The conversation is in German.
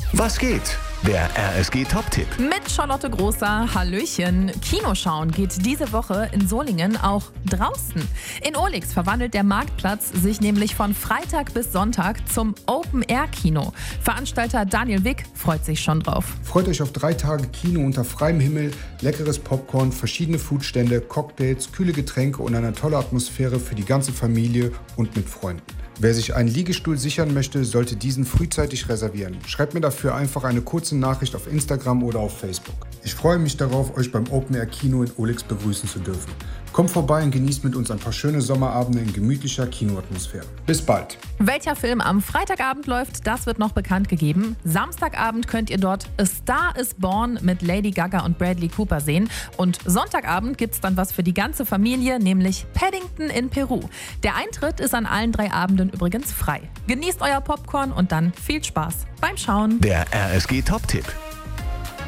Was geht? Der RSG-Top-Tipp. Mit Charlotte Großer, Hallöchen. Kinoschauen geht diese Woche in Solingen auch draußen. In Ohlix verwandelt der Marktplatz sich nämlich von Freitag bis Sonntag zum Open-Air-Kino. Veranstalter Daniel Wick freut sich schon drauf. Freut euch auf 3 Tage Kino unter freiem Himmel, leckeres Popcorn, verschiedene Foodstände, Cocktails, kühle Getränke und eine tolle Atmosphäre für die ganze Familie und mit Freunden. Wer sich einen Liegestuhl sichern möchte, sollte diesen frühzeitig reservieren. Schreibt mir dafür einfach eine kurze Nachricht auf Instagram oder auf Facebook. Ich freue mich darauf, euch beim Open Air Kino in Ohlix begrüßen zu dürfen. Kommt vorbei und genießt mit uns ein paar schöne Sommerabende in gemütlicher Kinoatmosphäre. Bis bald! Welcher Film am Freitagabend läuft, das wird noch bekannt gegeben. Samstagabend könnt ihr dort A Star is Born mit Lady Gaga und Bradley Cooper sehen. Und Sonntagabend gibt's dann was für die ganze Familie, nämlich Paddington in Peru. Der Eintritt ist an allen 3 Abenden übrigens frei. Genießt euer Popcorn und dann viel Spaß beim Schauen. Der RSG-Top-Tipp.